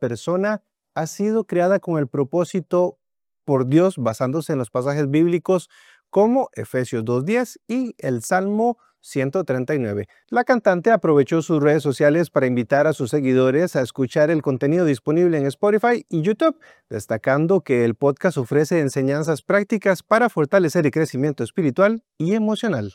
persona ha sido creada con el propósito por Dios basándose en los pasajes bíblicos como Efesios 2:10 y el Salmo 139. La cantante aprovechó sus redes sociales para invitar a sus seguidores a escuchar el contenido disponible en Spotify y YouTube, destacando que el podcast ofrece enseñanzas prácticas para fortalecer el crecimiento espiritual y emocional.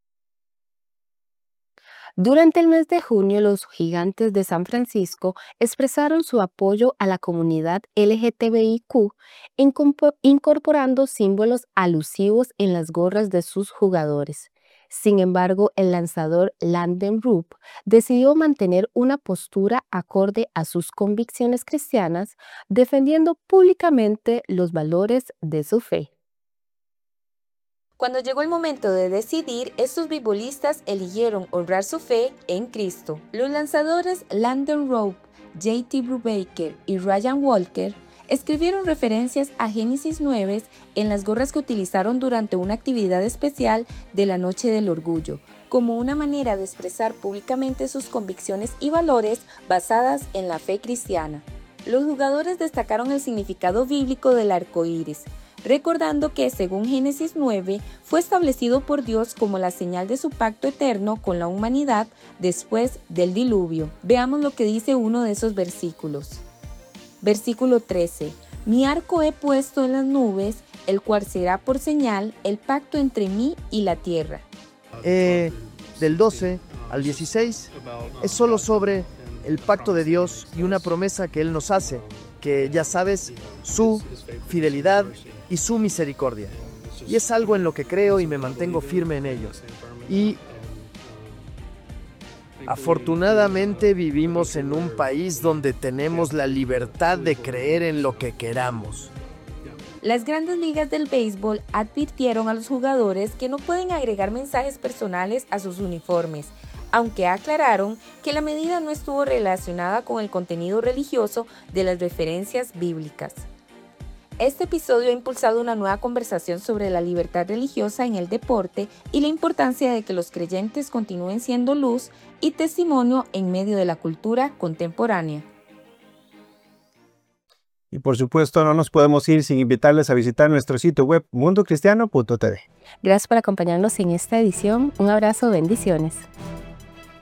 Durante el mes de junio, los Gigantes de San Francisco expresaron su apoyo a la comunidad LGTBIQ, incorporando símbolos alusivos en las gorras de sus jugadores. Sin embargo, el lanzador Landon Rupp decidió mantener una postura acorde a sus convicciones cristianas, defendiendo públicamente los valores de su fe. Cuando llegó el momento de decidir, estos beisbolistas eligieron honrar su fe en Cristo. Los lanzadores Landon Rupp, J.T. Brubaker y Ryan Walker escribieron referencias a Génesis 9 en las gorras que utilizaron durante una actividad especial de la Noche del Orgullo, como una manera de expresar públicamente sus convicciones y valores basadas en la fe cristiana. Los jugadores destacaron el significado bíblico del arco iris, recordando que, según Génesis 9, fue establecido por Dios como la señal de su pacto eterno con la humanidad después del diluvio. Veamos lo que dice uno de esos versículos. Versículo 13. Mi arco he puesto en las nubes, el cual será por señal el pacto entre mí y la tierra. Del 12 al 16 es solo sobre el pacto de Dios y una promesa que Él nos hace, que ya sabes, su fidelidad y su misericordia. Y es algo en lo que creo y me mantengo firme en ello. Y afortunadamente vivimos en un país donde tenemos la libertad de creer en lo que queramos. Las grandes ligas del béisbol advirtieron a los jugadores que no pueden agregar mensajes personales a sus uniformes, aunque aclararon que la medida no estuvo relacionada con el contenido religioso de las referencias bíblicas. Este episodio ha impulsado una nueva conversación sobre la libertad religiosa en el deporte y la importancia de que los creyentes continúen siendo luz y testimonio en medio de la cultura contemporánea. Y por supuesto, no nos podemos ir sin invitarles a visitar nuestro sitio web mundocristiano.tv. Gracias por acompañarnos en esta edición. Un abrazo, bendiciones.